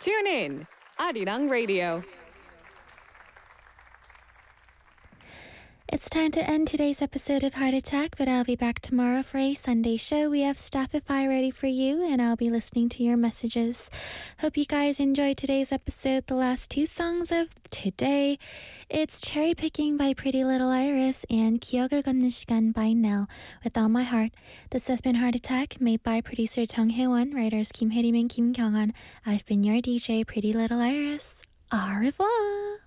Tune in, Arirang Radio. It's time to end today's episode of Heart Attack, but I'll be back tomorrow for a Sunday show. We have Staffify ready for you, and I'll be listening to your messages. Hope you guys enjoyed today's episode. The last two songs of today, it's Cherry Picking by Pretty Little Iris and 기억을 걷는 시간 by Nell. With all my heart, this has been Heart Attack, made by producer Chung Hae-won, writers Kim Hae-rim and Kim Kyung-han. I've been your DJ, Pretty Little Iris. Au revoir!